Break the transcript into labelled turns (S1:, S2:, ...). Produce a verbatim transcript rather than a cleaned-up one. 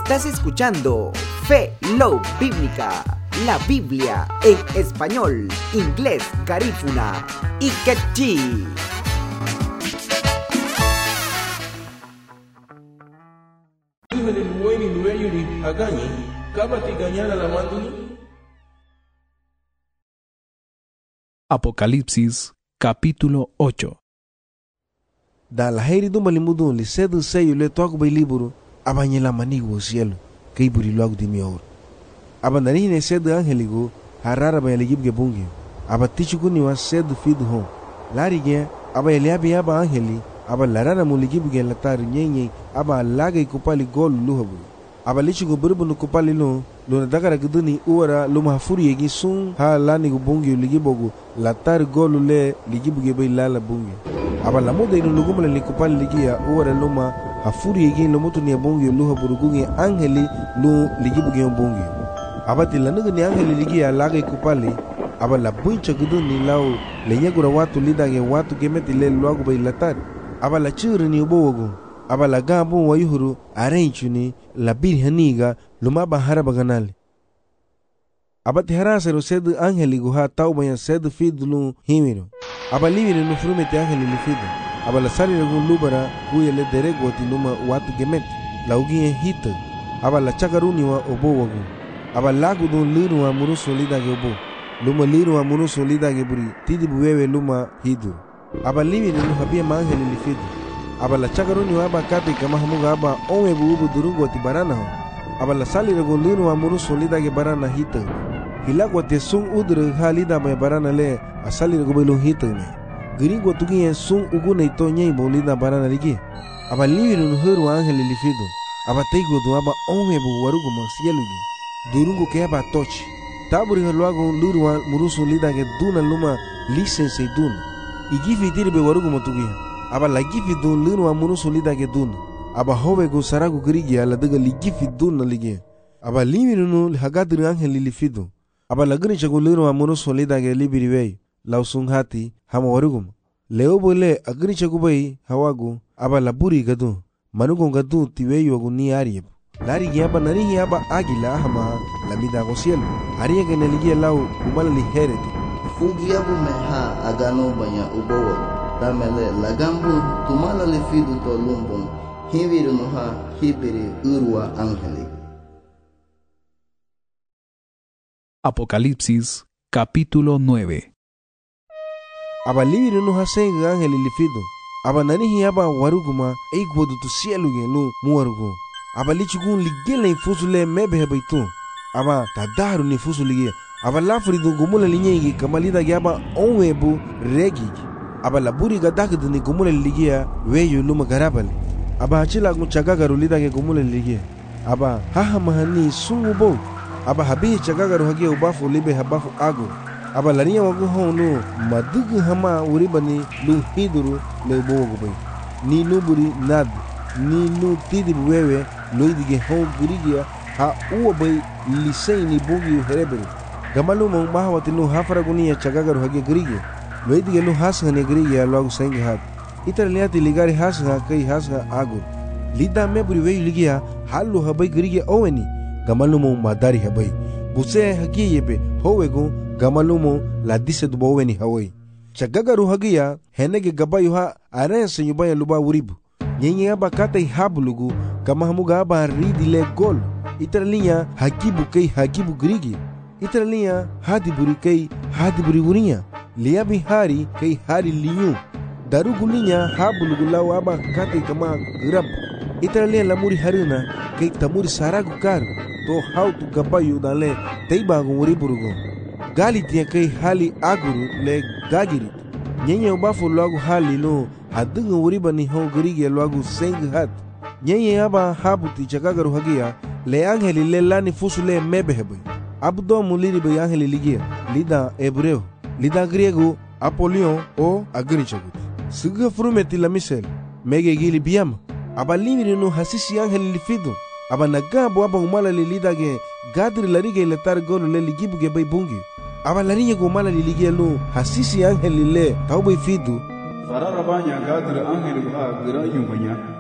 S1: Estás escuchando Fe Love Bíblica, la Biblia en español, inglés, garífuna y quechí.
S2: Apocalipsis capítulo ocho.
S3: Da la heri do malimudun li cedo seio le toco bai libro abanyela manigo o cielo que buri logo de mior abandani ne cedo angeligo harara bai ligib ge bungi abatichu kuni wa cedo fido hon larige aba ele abi aba angeli aba larara mu ligib ge latar nyenye aba laga ikupali gol luhabu aba lichu go burbu no kupali no lo dagara guduni uara lo mahfuri yegi sun ha lani go bungi ligibogo latar gol le ligib ge bai lala bungi aba la muda ino lugu mala likupali ligia uara luma hafuri yegi lo mutu ni bongi luha burugungi angeli lu ligibugi bongi aba tilanugu ni angeli ligia laga ikupali aba la buncha gudu ni lau lenyagura watu lidage watu gemeti le luagu bai latari aba la churi ni ubowogu aba la gabu wa yuhuru arenchu ni la biri haniga luma ba haraba ganali aba tiharasero sedu angeli guha tau baya sedu fidulu himiro aba livire no frumete angeli lifido aba la sali lagun lubara kuya le derego tinuma watu gemet laugi en hita aba la chakaruni wa obo wagu aba lagu don liru wa muru solida ge obo luma liru wa muru solida ge buri tidi buwewe luma hidu aba livire no habia mangeli lifido aba la chakaruni wa aba kati kama hamuga aba onwe buubu durungo ti barana ho aba la sali lagun liru wa muru solida ge barana hita hilagwa te sun udre halida ba barana le asali lagu belu hita me gringo tugi en sun uguna ito nyei bolida barana ligi aba liwiru no heru angeli lifido aba teigo do aba onwe bu warugo masielugi durungo ke aba tochi taburi halwago lurwa murusu lida ge duna luma license duna igifi dirbe warugo motugi aba la gifi dun lurwa murusu lida ge duna aba hobe go sarago grigi ala daga ligifi duna ligi aba liwiru no hagadri angeli lifido aba lagri chago lurwa murusu lida ge libiriwei lausun hati hama warugum leo bole agri chagubai hawagu aba laburi gadu manugo gadu tiweyo agu ni arieb lari giaba nari giaba agila hama lamida gosiel ariya gene ligia lau umala li hereti
S4: fugiabu meha agano banya ubowo tamele lagambu tumala li fidu to lumbun hiviru noha hibiri urwa angeli.
S2: Apocalipsis capítulo nueve.
S3: aba liwiru no hasenga angeli lifido aba nanihi aba waruguma eigwodu tu cielo genu muwarugo aba lichugun ligela infusule mebe hebaitu aba tadaru ni fusulige aba lafri do gumula linyegi kamalida ge aba onwebu regi aba laburi gadagdu ni gumula ligia weyu luma garabale aba chila gun chagagaru lida ge gumula ligia aba haha mahani sungubo aba habi chagagaru hage ubafu libe habafu agu aba lariya wagu hono madugu hama uribani lu hiduru le bogo bai ni nuburi nad ni nu tidi wewe loidige ho gurigia ha uwa bai lisei ni bogi herebere gamalu mo mahawati nu hafraguni ya chagagaru hage gurigia loidige lu hasga ne gurigia lagu sengi hat itarliati ligari hasga kai hasga agur lida me buri wei ligia halu habai gurigia oweni gamalu mo madari habai buse hagi yebe howego gamalumo la dise duboweni hawai chagagaru hagia henege gabayu ha arense nyubaya luba uribu nyenye aba kata hablugu kama hamuga aba ridi le gol itarlinya hakibu kai hakibu grigi itarlinya hadi buri kai hadi buri urinya liabi hari kai hari linyu darugulinya hablugu law aba kata kama grab itarlinya lamuri harina kai tamuri saragu kar to how to gabayu dale teiba uriburugo gali tia kai hali aguru le gagirit nyenye ubafu lagu hali no hadunga uriba ni ho grigi lagu seng hat nyenye aba habuti chagagaru hagia le angeli le lani fusule mebehebe abdo muliri be angeli ligia lida hebreo lida griego apolion o agrichagut suga frumeti la misel mege gili biam aba limiri no hasisi angeli lifido aba nagabo aba umala lilida ge gadri larige le tar golu le ligibu ge bay bungi aba larinya go mala lilige lo hasisi angeli le tawbay fidu
S5: farara banya gadri angeli ha gira yumbanya